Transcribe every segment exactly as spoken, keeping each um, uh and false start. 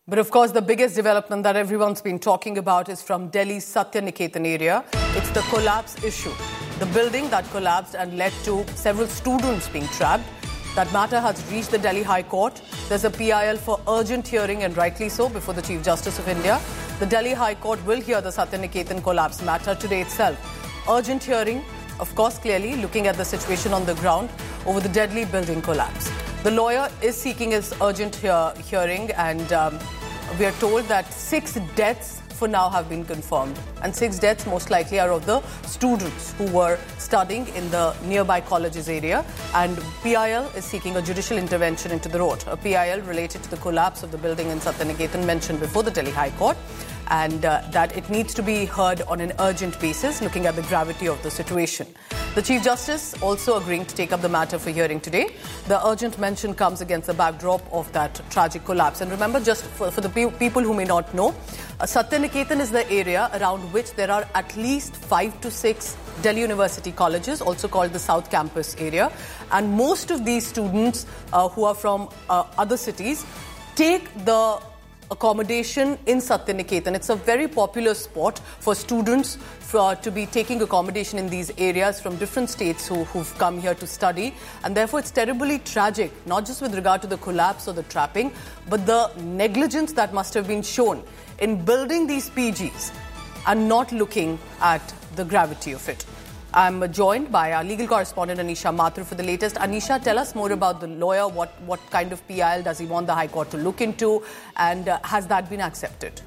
But of course, the biggest development that everyone's been talking about is from Delhi's Satyaniketan area. It's the collapse issue. The building that collapsed and led to several students being trapped. That matter has reached the Delhi High Court. There's a P I L for urgent hearing, and rightly so, before the Chief Justice of India. The Delhi High Court will hear the Satyaniketan collapse matter today itself. Urgent hearing, of course, clearly looking at the situation on the ground over the deadly building collapse. The lawyer is seeking his urgent hear- hearing and um, we are told that six deaths for now have been confirmed. And six deaths most likely are of the students who were studying in the nearby colleges area. And P I L is seeking a judicial intervention into the road. A P I L related to the collapse of the building in Satyaniketan mentioned before the Delhi High Court. And uh, that it needs to be heard on an urgent basis, looking at the gravity of the situation. The Chief Justice also agreeing to take up the matter for hearing today. The urgent mention comes against the backdrop of that tragic collapse. And remember, just for, for the pe- people who may not know, uh, Satyaniketan is the area around which there are at least five to six Delhi University colleges, also called the South Campus area. And most of these students uh, who are from uh, other cities take the accommodation in Satyaniketan. It's a very popular spot for students for, to be taking accommodation in these areas from different states who, who've come here to study. And therefore, it's terribly tragic, not just with regard to the collapse or the trapping, but the negligence that must have been shown in building these P Gs and not looking at the gravity of it. I'm joined by our legal correspondent Anisha Mathur for the latest. Anisha, tell us more about the lawyer. What, what kind of P I L does he want the High Court to look into? And uh, has that been accepted?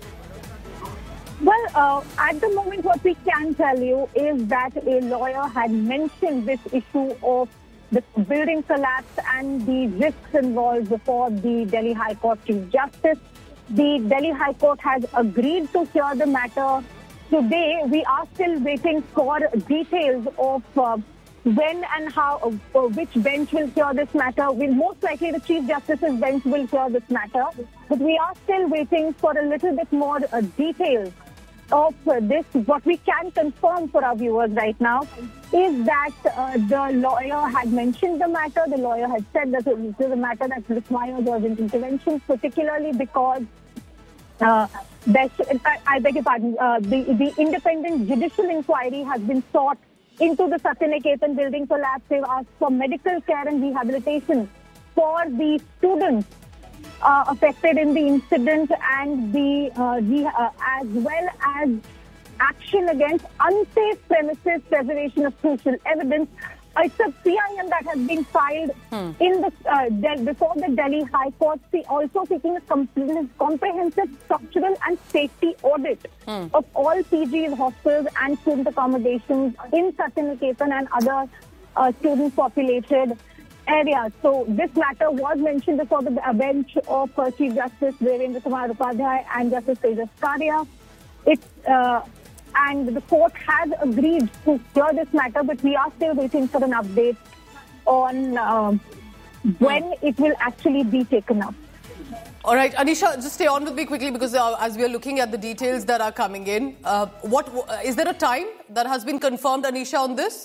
Well, uh, at the moment, what we can tell you is that a lawyer had mentioned this issue of the building collapse and the risks involved before the Delhi High Court Chief Justice. The Delhi High Court has agreed to hear the matter. Today, we are still waiting for details of uh, when and how, uh, which bench will hear this matter. Will most likely the Chief Justice's bench will hear this matter. But we are still waiting for a little bit more uh, details of uh, this. What we can confirm for our viewers right now is that uh, the lawyer had mentioned the matter. The lawyer had said that this is a matter that requires urgent intervention, particularly because Uh, that, I beg your pardon, uh, the, the independent judicial inquiry has been sought into the Satyaniketan building collapse. They've asked for medical care and rehabilitation for the students uh, affected in the incident and the uh, the, uh, as well as action against unsafe premises, preservation of crucial evidence. Uh, it's a P I L that has been filed hmm. in the uh, Del- before the Delhi High Court, also seeking a com- comprehensive structural and safety audit hmm. of all P Gs, hostels and student accommodations in Satyaniketan and other uh, student-populated areas. So this matter was mentioned before the bench of uh, Chief Justice Devendra Kumar Upadhyay and Justice Tejas Karia. It's uh, And the court has agreed to hear this matter, but we are still waiting for an update on uh, when it will actually be taken up. All right, Anisha, just stay on with me quickly because uh, as we are looking at the details that are coming in, uh, what uh, is there a time that has been confirmed, Anisha, on this?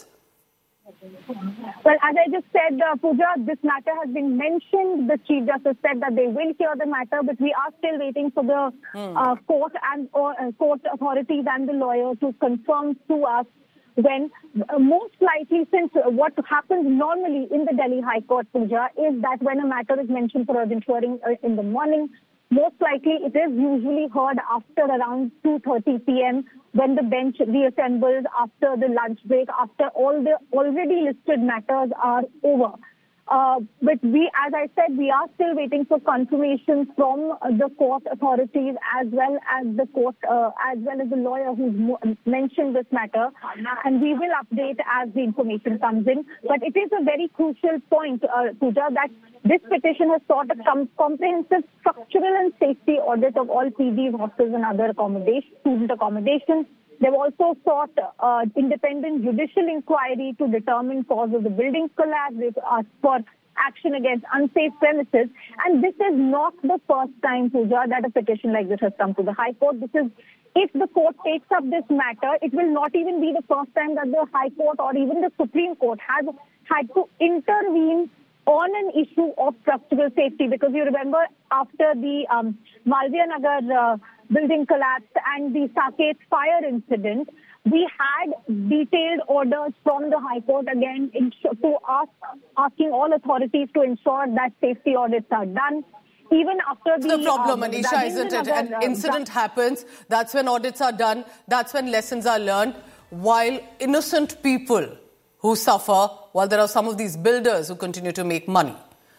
Well, as I just said, uh, Pooja, this matter has been mentioned. The Chief Justice said that they will hear the matter, but we are still waiting for the hmm. uh, court and or, uh, court authorities and the lawyer to confirm to us when. Uh, most likely, since uh, what happens normally in the Delhi High Court, Pooja, is that when a matter is mentioned for urgent hearing uh, in the morning, most likely it is usually heard after around two thirty p.m. when the bench reassembles after the lunch break, after all the already listed matters are over. Uh, but we, as I said, we are still waiting for confirmation from uh, the court authorities as well as the court, uh, as well as the lawyer who mo- mentioned this matter. And we will update as the information comes in. But it is a very crucial point, uh, Pooja, that this petition has sought a com- comprehensive structural and safety audit of all P Gs, hostels and other accommodation, student accommodations. They've also sought uh, independent judicial inquiry to determine cause of the building collapse. They've asked for action against unsafe premises. And this is not the first time, Pooja, that a petition like this has come to the High Court. This is, if the court takes up this matter, it will not even be the first time that the High Court or even the Supreme Court has had to intervene on an issue of structural safety, because you remember after the um, Malviya Nagar uh, building collapse and the Saket fire incident, we had detailed orders from the High Court again to ask, asking all authorities to ensure that safety audits are done. Even after the... The problem, um, Manisha, isn't it? An uh, incident happens, that's when audits are done, that's when lessons are learned, while innocent people who suffer, while there are some of these builders who continue to make money.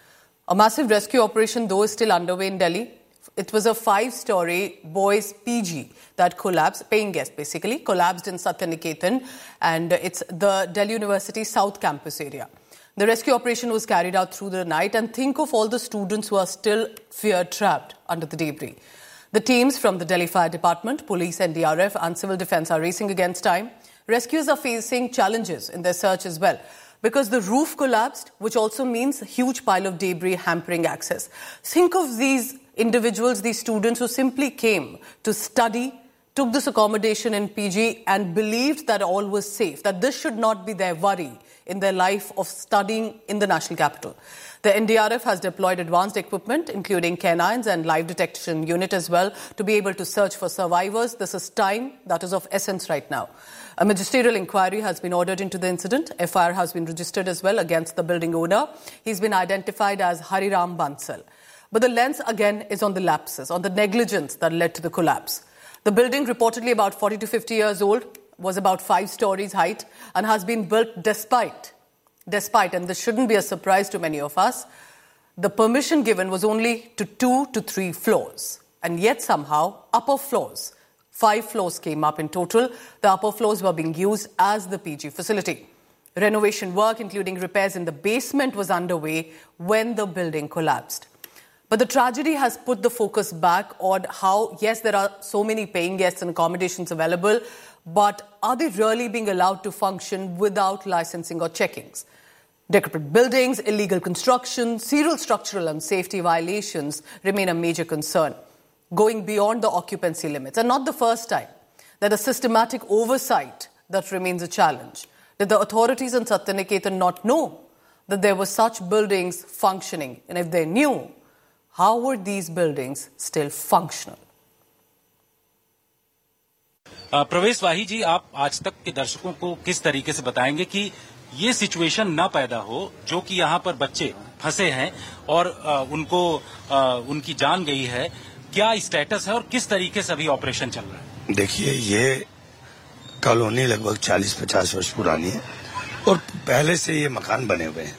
A massive rescue operation, though, is still underway in Delhi. It was a five-storey boys' P G that collapsed, paying guest basically, collapsed in Satyaniketan, and it's the Delhi University South Campus area. The rescue operation was carried out through the night, and think of all the students who are still fear trapped under the debris. The teams from the Delhi Fire Department, Police, N D R F and Civil Defence are racing against time. Rescuers are facing challenges in their search as well, because the roof collapsed, which also means a huge pile of debris hampering access. Think of these individuals, these students who simply came to study, took this accommodation in P G and believed that all was safe, that this should not be their worry in their life of studying in the national capital. The N D R F has deployed advanced equipment, including canines and live detection unit as well, to be able to search for survivors. This is time that is of essence right now. A magisterial inquiry has been ordered into the incident. F I R has been registered as well against the building owner. He's been identified as Hariram Bansal. But the lens again is on the lapses, on the negligence that led to the collapse. The building, reportedly about forty to fifty years old, was about five stories height and has been built despite, despite, and this shouldn't be a surprise to many of us, the permission given was only to two to three floors. And yet somehow, upper floors, five floors came up in total. The upper floors were being used as the P G facility. Renovation work, including repairs in the basement, was underway when the building collapsed. But the tragedy has put the focus back on how, yes, there are so many paying guests and accommodations available, but are they really being allowed to function without licensing or checkings? Decrepit buildings, illegal construction, serial structural and safety violations remain a major concern, going beyond the occupancy limits. And not the first time that a systematic oversight that remains a challenge. Did the authorities in Satyaniketan not know that there were such buildings functioning? And if they knew, how were these buildings still functional? प्रवेश वाही जी, आप आज तक के दर्शकों को किस तरीके से बताएंगे कि ये सिचुएशन ना पैदा हो, जो कि यहाँ पर बच्चे फंसे हैं और आ, उनको आ, उनकी जान गई है, क्या स्टेटस है और किस तरीके से अभी ऑपरेशन चल रहा है? देखिए, ये कॉलोनी लगभग चालीस पचास वर्ष पुरानी है और पहले से ये मकान बने हुए हैं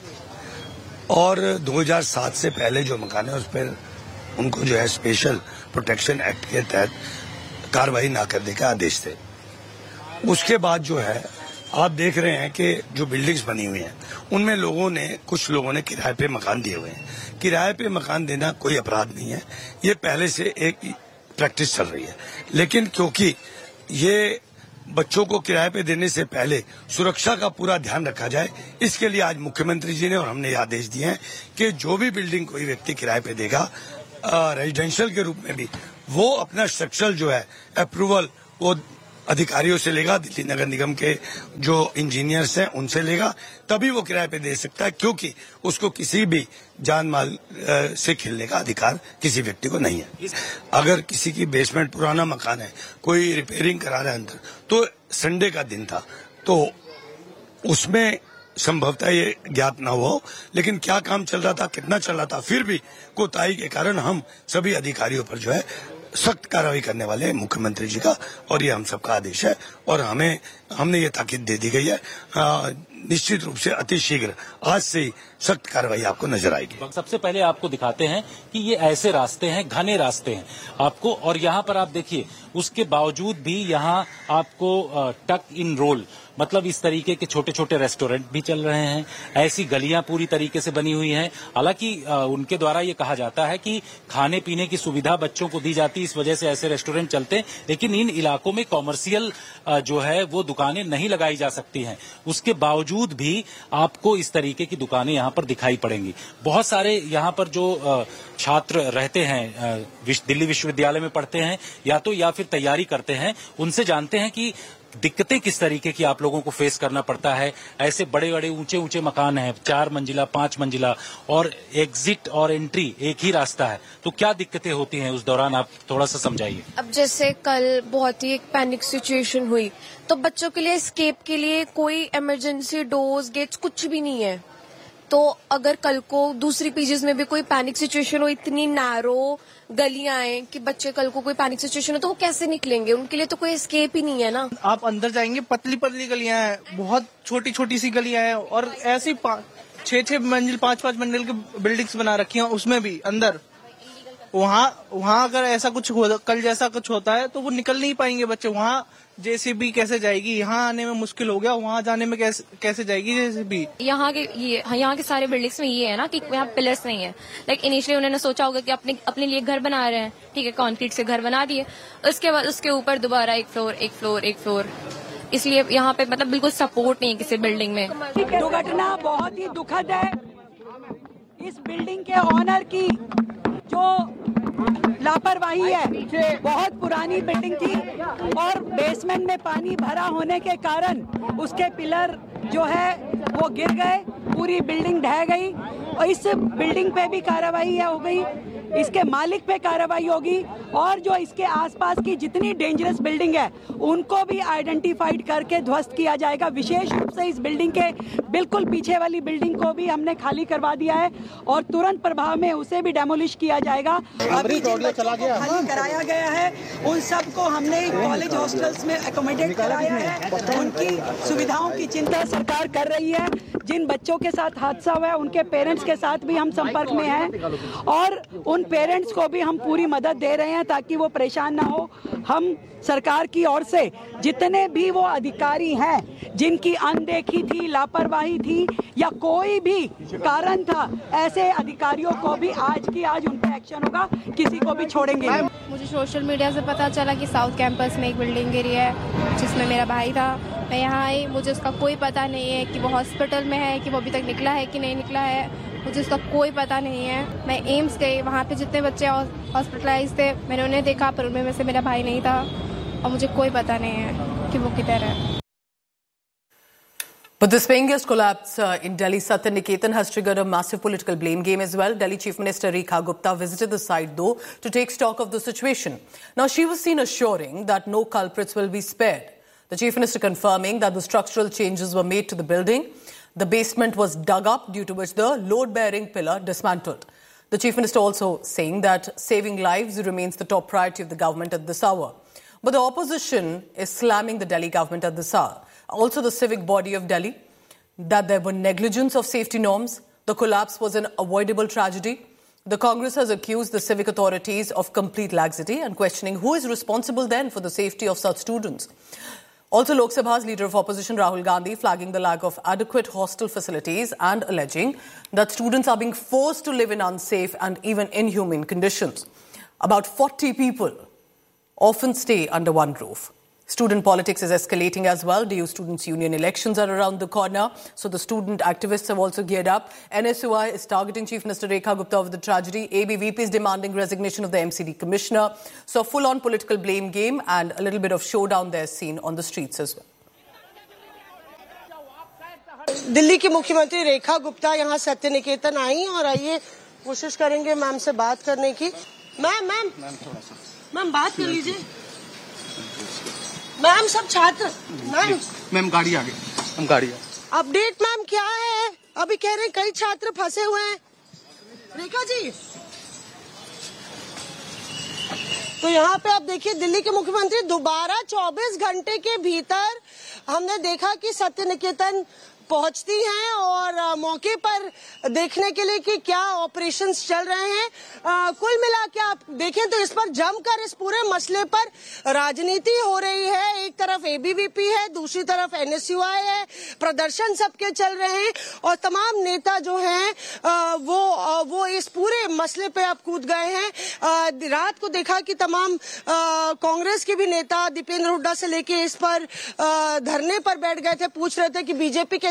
और दो हज़ार सात से पहले जो मकान है उस पर उनको जो है स्पेशल प्रोटेक्शन एक्ट के तहत कार्रवाई ना करने का आदेश थे। उसके बाद जो है आप देख रहे हैं कि जो बिल्डिंग्स बनी हुई हैं उनमें लोगों ने कुछ लोगों ने किराए पे मकान दिए हुए हैं। किराए पे मकान देना कोई अपराध नहीं है, ये पहले से एक प्रैक्टिस चल रही है। लेकिन क्योंकि ये बच्चों को किराए पे देने से पहले सुरक्षा का पूरा ध्यान रखा जाए, इसके लिए आज मुख्यमंत्री जी ने और हमने आदेश दिए हैं कि जो भी बिल्डिंग कोई व्यक्ति किराए पे देगा रेजिडेंशियल के रूप में भी, वो अपना स्ट्रक्चरल जो है अप्रूवल वो अधिकारियों से लेगा, दिल्ली नगर निगम के जो इंजीनियर्स हैं उनसे लेगा, तभी वो किराए पे दे सकता है, क्योंकि उसको किसी भी जान माल से खेलने का अधिकार किसी व्यक्ति को नहीं है। अगर किसी की बेसमेंट पुराना मकान है, कोई रिपेयरिंग करा रहा है अंदर, तो संडे का दिन था तो उसमें संभवतः ये ज्ञात ना हो, लेकिन क्या काम चल रहा था, कितना चल रहा था, फिर भी कोताही के कारण हम सभी अधिकारियों पर जो है सख्त कार्रवाई करने वाले हैं मुख्यमंत्री जी का, और ये हम सबका आदेश है और हमें हमने ये ताकीद दे दी गई है। आ, निश्चित रूप से अति शीघ्र आज से ही सख्त कार्रवाई आपको नजर आएगी। सबसे पहले आपको दिखाते हैं कि ये ऐसे रास्ते हैं, घने रास्ते हैं आपको, और यहाँ पर आप देखिए उसके बावजूद भी यहाँ आपको टक इन रोल, मतलब इस तरीके के छोटे छोटे रेस्टोरेंट भी चल रहे हैं। ऐसी गलियां पूरी तरीके से बनी हुई हैं। हालांकि उनके द्वारा ये कहा जाता है कि खाने पीने की सुविधा बच्चों को दी जाती है, इस वजह से ऐसे रेस्टोरेंट चलते हैं, लेकिन इन इलाकों में कॉमर्शियल जो है वो दुकानें नहीं लगाई जा सकती हैं। उसके बावजूद भी आपको इस तरीके की दुकानें यहाँ पर दिखाई पड़ेंगी। बहुत सारे यहाँ पर जो छात्र रहते हैं, दिल्ली विश्वविद्यालय में पढ़ते हैं या तो या फिर तैयारी करते हैं, उनसे जानते हैं कि दिक्कतें किस तरीके की आप लोगों को फेस करना पड़ता है। ऐसे बड़े बड़े ऊंचे ऊंचे मकान हैं, चार मंजिला पांच मंजिला, और एग्जिट और एंट्री एक ही रास्ता है, तो क्या दिक्कतें होती हैं उस दौरान, आप थोड़ा सा समझाइए। अब जैसे कल बहुत ही एक पैनिक सिचुएशन हुई, तो बच्चों के लिए एस्केप के लिए कोई इमरजेंसी डोर्स गेट्स कुछ भी नहीं है। तो अगर कल को दूसरी पीजीज में भी कोई पैनिक सिचुएशन हो, इतनी नैरो गलियां हैं कि बच्चे कल को कोई पैनिक सिचुएशन हो तो वो कैसे निकलेंगे, उनके लिए तो कोई एस्केप ही नहीं है ना। आप अंदर जाएंगे, पतली पतली गलियां हैं, बहुत छोटी छोटी सी गलियां हैं, और ऐसी छह छह मंजिल पांच पांच मंजिल की बिल्डिंग्स बना रखी हैं, उसमें भी अंदर वहाँ वहाँ अगर ऐसा कुछ हो, कल जैसा कुछ होता है तो वो निकल नहीं पाएंगे बच्चे। वहाँ जेसीबी कैसे जाएगी, यहाँ आने में मुश्किल हो गया, वहाँ जाने में कैसे कैसे जाएगी जेसीबी। यहाँ के ये यहाँ के सारे बिल्डिंग्स में ये है ना कि यहाँ पिलर्स नहीं है। लाइक इनिशियली उन्होंने सोचा होगा कि अपने अपने लिए घर बना रहे हैं, ठीक है, कंक्रीट से घर बना दिए, उसके बाद उसके ऊपर दोबारा एक फ्लोर एक फ्लोर एक फ्लोर, इसलिए यहाँ पे मतलब बिल्कुल सपोर्ट नहीं है किसी बिल्डिंग में। दुर्घटना बहुत ही दुखद है। इस बिल्डिंग के ऑनर की जो लापरवाही है, बहुत पुरानी बिल्डिंग थी और बेसमेंट में पानी भरा होने के कारण उसके पिलर जो है वो गिर गए, पूरी बिल्डिंग ढह गई, और इस बिल्डिंग पे भी कार्रवाई हो गई, इसके मालिक पे कार्रवाई होगी, और जो इसके आसपास की जितनी डेंजरस बिल्डिंग है उनको भी आइडेंटिफाइड करके ध्वस्त किया जाएगा। विशेष रूप से इस बिल्डिंग के बिल्कुल पीछे वाली बिल्डिंग को भी हमने खाली करवा दिया है और तुरंत प्रभाव में उसे भी डेमोलिश किया जाएगा। अभी जिन बच्चों को खाली कराया गया है उन सबको हमने कॉलेज हॉस्टल्स में एकोमोडेट कराया है, उनकी सुविधाओं की चिंता सरकार कर रही है। जिन बच्चों के साथ हादसा हुआ है उनके पेरेंट्स के साथ भी हम संपर्क में हैं और उन पेरेंट्स को भी हम पूरी मदद दे रहे हैं ताकि वो परेशान ना हो। हम सरकार की ओर से जितने भी वो अधिकारी हैं जिनकी अनदेखी थी, लापरवाही थी या कोई भी कारण था, ऐसे अधिकारियों को भी आज की आज उन पर एक्शन होगा, किसी को भी छोड़ेंगे। मुझे सोशल मीडिया से पता चला कि साउथ कैंपस में एक बिल्डिंग गिरी है जिसमें मेरा भाई था। मैं यहाँ आई, मुझे उसका कोई पता नहीं है कि वो हॉस्पिटल में है, कि वो अभी तक निकला है कि नहीं निकला है, मुझे उसका कोई पता नहीं है। मैं एम्स गई, वहाँ पे जितने बच्चे हॉस्पिटलाइज थे मैंने उन्हें देखा, पर उनमें से मेरा भाई नहीं था और मुझे कोई पता नहीं है कि वो किधर है। But the Spangers collapse uh, in Delhi Satya Niketan has triggered a massive political blame game as well. Delhi Chief Minister Rekha Gupta visited the site though to take stock of the situation. Now she was seen assuring that no culprits will be spared. The Chief Minister confirming that the structural changes were made to the building. The basement was dug up, due to which the load-bearing pillar dismantled. The Chief Minister also saying that saving lives remains the top priority of the government at this hour. But the opposition is slamming the Delhi government at this hour. Also the civic body of Delhi, that there were negligence of safety norms. The collapse was an avoidable tragedy. The Congress has accused the civic authorities of complete laxity and questioning who is responsible then for the safety of such students. Also, Lok Sabha's Leader of Opposition Rahul Gandhi flagging the lack of adequate hostel facilities and alleging that students are being forced to live in unsafe and even inhumane conditions. About forty people often stay under one roof. Student politics is escalating as well. D U Students' Union elections are around the corner, so the student activists have also geared up. N S U I is targeting Chief Minister Rekha Gupta over the tragedy. A B V P is demanding resignation of the M C D Commissioner. So full-on political blame game and a little bit of showdown there seen on the streets as well. Delhi की मुख्यमंत्री रेखा गुप्ता यहाँ सत्य निकेतन आई और आइए कोशिश करेंगे ma'am से बात करने की। मैम मैम मैम बात कर लीजिए। मैम सब छात्र मैम मैम गाड़ी आ गई, हम गाड़ी अपडेट मैम क्या है? अभी कह रहे हैं कई छात्र फंसे हुए हैं। रेखा जी, तो यहाँ पे आप देखिए दिल्ली के मुख्यमंत्री दोबारा चौबीस घंटे के भीतर हमने देखा कि सत्य निकेतन पहुंचती हैं और मौके पर देखने के लिए कि क्या ऑपरेशंस चल रहे हैं। आ, कुल मिला के आप देखें तो इस पर जमकर इस पूरे मसले पर राजनीति हो रही है। एक तरफ एबीवीपी है, दूसरी तरफ एनएसयूआई है, प्रदर्शन सबके चल रहे हैं और तमाम नेता जो हैं आ, वो आ, वो इस पूरे मसले पे अब कूद गए हैं। आ, रात को देखा कि तमाम कांग्रेस के भी नेता दीपेंद्र हुड्डा से लेके इस पर आ, धरने पर बैठ गए थे, पूछ रहे थे कि बीजेपी के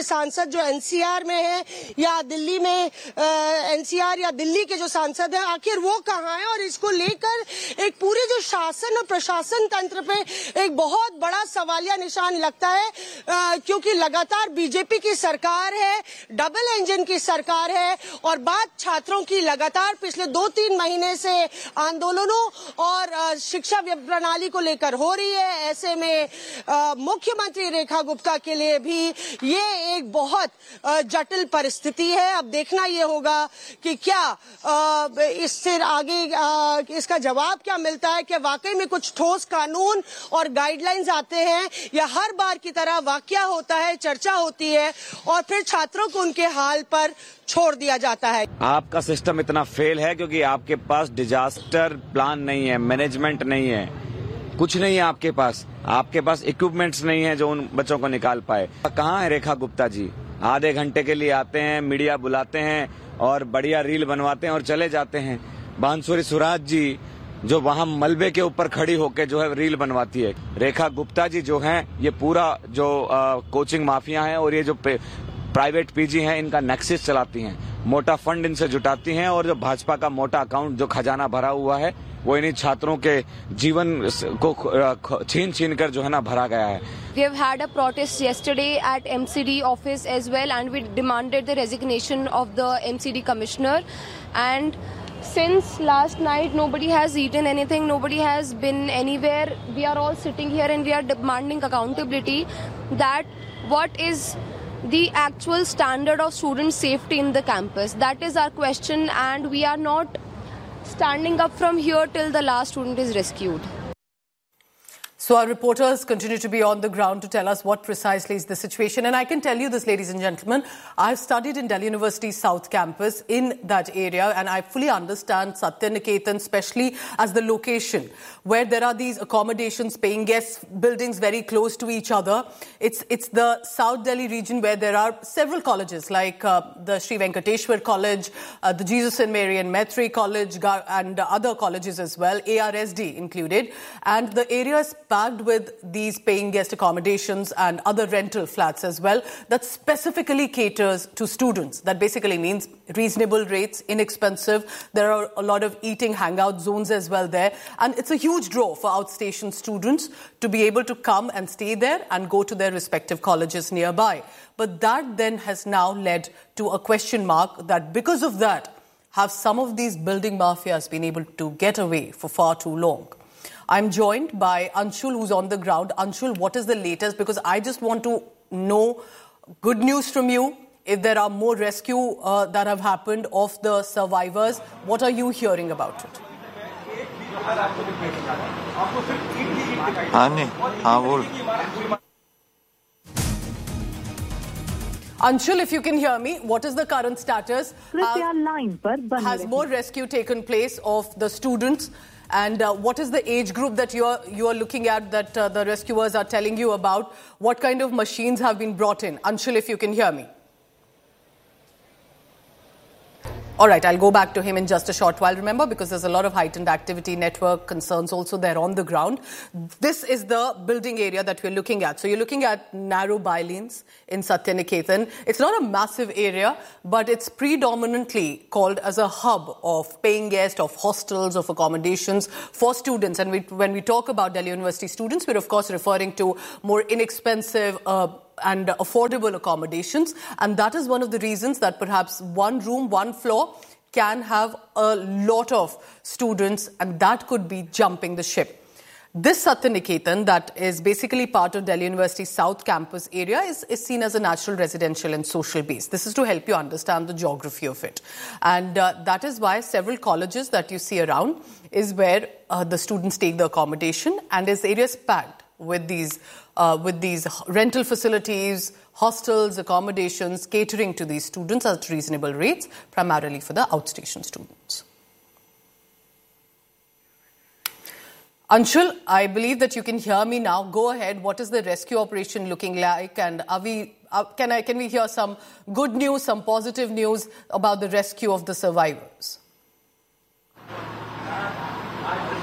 सांसद जो एनसीआर में है या दिल्ली में एनसीआर या दिल्ली के जो सांसद हैं, आखिर वो कहाँ हैं? और इसको लेकर एक पूरे जो शासन और प्रशासन तंत्र पे एक बहुत बड़ा सवालिया निशान लगता है, आ, क्योंकि लगातार बीजेपी की सरकार है, डबल इंजन की सरकार है और बात छात्रों की लगातार पिछले दो तीन महीने से आंदोलनों और आ, शिक्षा प्रणाली को लेकर हो रही है। ऐसे में मुख्यमंत्री रेखा गुप्ता के लिए भी ये एक बहुत आ, जटिल परिस्थिति है। अब देखना ये होगा कि क्या आ, इससे आगे आ, इसका जवाब क्या मिलता है कि वाकई में कुछ ठोस कानून और गाइडलाइंस आते हैं या हर बार की तरह वाकया होता है, चर्चा होती है और फिर छात्रों को उनके हाल पर छोड़ दिया जाता है। आपका सिस्टम इतना फेल है क्योंकि आपके पास डिजास्टर प्लान नहीं है, मैनेजमेंट नहीं है, कुछ नहीं है आपके पास। आपके पास इक्विपमेंट्स नहीं है जो उन बच्चों को निकाल पाए। कहाँ है रेखा गुप्ता जी? आधे घंटे के लिए आते हैं, मीडिया बुलाते हैं और बढ़िया रील बनवाते हैं और चले जाते हैं। बांसुरी सुराज जी जो वहाँ मलबे के ऊपर खड़ी होकर जो है रील बनवाती है। रेखा गुप्ता जी जो हैं ये पूरा जो आ, कोचिंग माफिया है और ये जो प्राइवेट पीजी हैं इनका नेक्सस चलाती हैं, मोटा फंड इनसे जुटाती हैं और जो भाजपा का मोटा अकाउंट जो खजाना भरा हुआ है वो इन्हीं छात्रों के जीवन को छीन छीन कर जो है ना भरा गया है। We have had a protest yesterday at M C D office as well and we demanded the resignation of the M C D commissioner, and since last night nobody has eaten anything, nobody has been anywhere. We are all sitting here and we are demanding accountability, that what is the actual standard of student safety in the campus. That is our question, and we are not standing up from here till the last student is rescued. So our reporters continue to be on the ground to tell us what precisely is the situation. And I can tell you this, ladies and gentlemen, I've studied in Delhi University South Campus in that area, and I fully understand Satya Niketan, especially as the location where there are these accommodations, paying guest buildings very close to each other. It's, it's the South Delhi region where there are several colleges like uh, the Sri Venkateshwar College, uh, the Jesus and Mary and Maitre College, and uh, other colleges as well, A R S D included. And the area is packed with these paying guest accommodations and other rental flats as well that specifically caters to students. That basically means reasonable rates, inexpensive. There are a lot of eating hangout zones as well there. And it's a huge draw for outstation students to be able to come and stay there and go to their respective colleges nearby. But that then has now led to a question mark that because of that, have some of these building mafias been able to get away for far too long? I'm joined by Anshul, who's on the ground. Anshul, what is the latest? Because I just want to know good news from you. If there are more rescue uh, that have happened of the survivors, what are you hearing about it? Anshul, if you can hear me, what is the current status? Uh, has more rescue taken place of the students? And uh, what is the age group that you are, you are looking at that uh, the rescuers are telling you about? What kind of machines have been brought in? Anshul, if you can hear me. All right, I'll go back to him in just a short while, remember, because there's a lot of heightened activity, network concerns also there on the ground. This is the building area that we're looking at. So you're looking at narrow by-lanes in Satya Niketan. It's not a massive area, but it's predominantly called as a hub of paying guests, of hostels, of accommodations for students. And we, when we talk about Delhi University students, we're of course referring to more inexpensive uh, and affordable accommodations. And that is one of the reasons that perhaps one room, one floor can have a lot of students, and that could be jumping the ship. This Satya Niketan, that is basically part of Delhi University South Campus area, is, is seen as a natural residential and social base. This is to help you understand the geography of it. And uh, that is why several colleges that you see around is where uh, the students take the accommodation, and this area is packed with these Uh, with these rental facilities, hostels, accommodations, catering to these students at reasonable rates, primarily for the outstation students. Anshul, I believe that you can hear me now. Go ahead. What is the rescue operation looking like? And are we, uh, can, I, can we hear some good news, some positive news about the rescue of the survivors?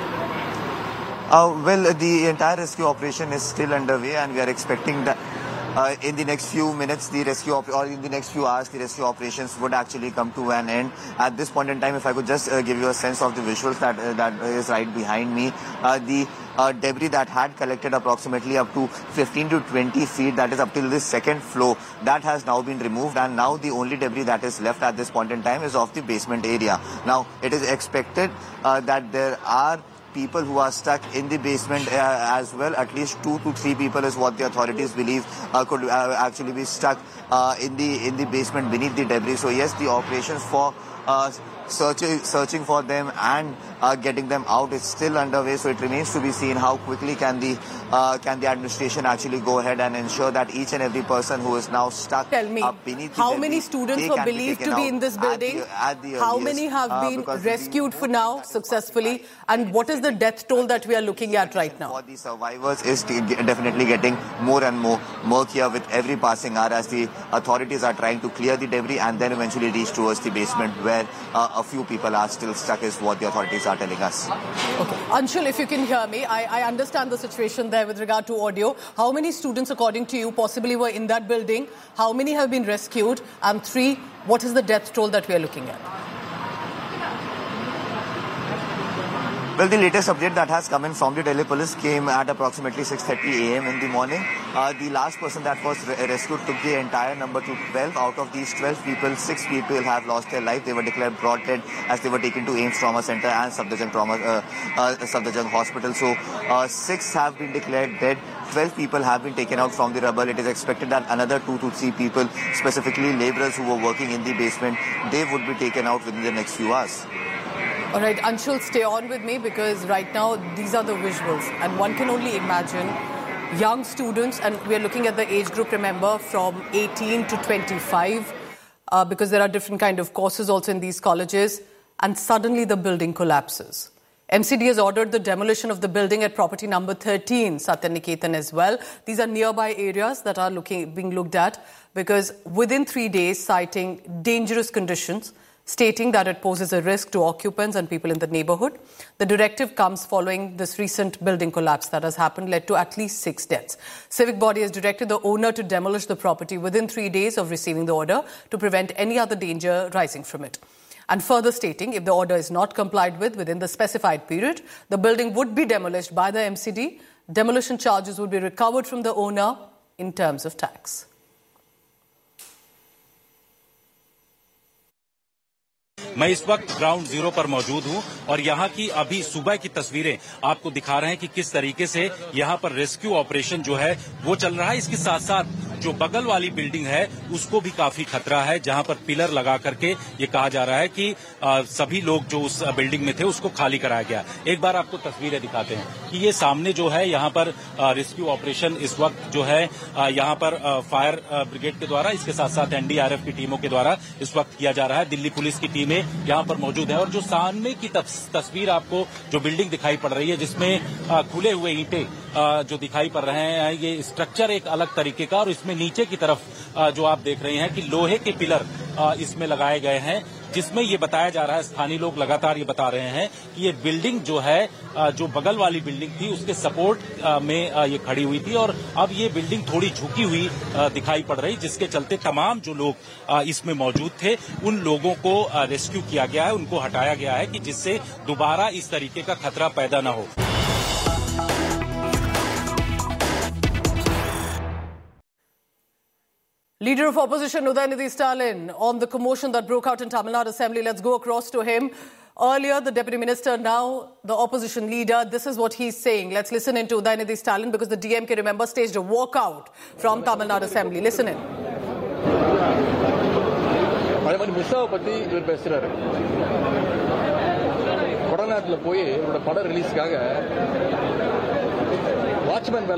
Uh, well, the entire rescue operation is still underway, and we are expecting that uh, in the next few minutes, the rescue op- or in the next few hours, the rescue operations would actually come to an end. At this point in time, if I could just uh, give you a sense of the visuals that uh, that is right behind me, uh, the uh, debris that had collected approximately up to fifteen to twenty feet, that is up till this second floor, that has now been removed, and now the only debris that is left at this point in time is of the basement area. Now, it is expected uh, that there are people who are stuck in the basement uh, as well. At least two to three people is what the authorities believe uh, could uh, actually be stuck uh, in the in the basement beneath the debris. So yes, the operations for uh, searching searching for them and uh, getting them out is still underway. So it remains to be seen how quickly can the uh, can the administration actually go ahead and ensure that each and every person who is now stuck Tell me, up beneath the how debris, many students they were can be believed taken to be out in this at building? the- at the How earliest, many have uh, been because the- rescued for now successfully? And what is the death toll that we are looking at right now? For the survivors is t- definitely getting more and more murkier with every passing hour as the authorities are trying to clear the debris and then eventually reach towards the basement where uh, a few people are still stuck is what the authorities are telling us. Okay. Anshul, if you can hear me, I, I understand the situation there with regard to audio. How many students, according to you, possibly were in that building? How many have been rescued? And three, what is the death toll that we are looking at? Well, the latest update that has come in from the Delhi police came at approximately six thirty a m in the morning. Uh, the last person that was re- rescued took the entire number to twelve. Out of these twelve people, six people have lost their life. They were declared brought dead as they were taken to AIIMS Trauma Center and Safdarjung Trauma uh, uh, Safdarjung Hospital. So, uh, six have been declared dead. twelve people have been taken out from the rubble. It is expected that another two to three people, specifically laborers who were working in the basement, they would be taken out within the next few hours. All right, Anshul, stay on with me because right now these are the visuals and one can only imagine young students, and we're looking at the age group, remember, from eighteen to twenty-five uh, because there are different kind of courses also in these colleges, and suddenly the building collapses. M C D has ordered the demolition of the building at property number thirteen, Satyaniketan as well. These are nearby areas that are looking, being looked at because within three days, citing dangerous conditions, stating that it poses a risk to occupants and people in the neighborhood. The directive comes following this recent building collapse that has happened, led to at least six deaths. Civic body has directed the owner to demolish the property within three days of receiving the order to prevent any other danger rising from it. And further stating, if the order is not complied with within the specified period, the building would be demolished by the M C D. Demolition charges would be recovered from the owner in terms of tax. मैं इस वक्त ground zero पर मौजूद हूं और यहां की अभी सुबह की तस्वीरें आपको दिखा रहे हैं कि किस तरीके से यहां पर रेस्क्यू ऑपरेशन जो है वो चल रहा है। इसके साथ साथ जो बगल वाली बिल्डिंग है उसको भी काफी खतरा है, जहां पर पिलर लगा करके ये कहा जा रहा है कि आ, सभी लोग जो उस बिल्डिंग में थे उसको खाली कराया गया। एक बार आपको तस्वीरें दिखाते हैं कि ये सामने जो है यहाँ पर आ, रेस्क्यू ऑपरेशन इस वक्त जो है आ, यहाँ पर आ, फायर आ, ब्रिगेड के द्वारा, इसके साथ साथ एनडीआरएफ की टीमों के द्वारा इस वक्त किया जा रहा है। दिल्ली पुलिस की टीमें यहाँ पर मौजूद है और जो सामने की तस्वीर आपको जो बिल्डिंग दिखाई पड़ रही है जिसमें आ, खुले हुए ईंटें जो दिखाई पड़ रहे हैं, ये स्ट्रक्चर एक अलग तरीके का और इसमें नीचे की तरफ जो आप देख रहे हैं कि लोहे के पिलर इसमें लगाए गए हैं, जिसमें ये बताया जा रहा है, स्थानीय लोग लगातार ये बता रहे हैं कि ये बिल्डिंग जो है जो बगल वाली बिल्डिंग थी उसके सपोर्ट में ये खड़ी हुई थी और अब ये बिल्डिंग थोड़ी झुकी हुई दिखाई पड़ रही, जिसके चलते तमाम जो लोग इसमें मौजूद थे उन लोगों को रेस्क्यू किया गया है, उनको हटाया गया है कि जिससे दोबारा इस तरीके का खतरा पैदा न हो। Leader of Opposition Udayanidhi Stalin on the commotion that broke out in Tamil Nadu Assembly. Let's go across to him. Earlier, the Deputy Minister, now the Opposition Leader. This is what he's saying. Let's listen in to Udayanidhi Stalin because the D M K, remember, staged a walkout from Tamil Nadu Assembly. Listen in. கொடநாட்டில் போய் என்னோட படம் ரிலீஸ்க்காக watchman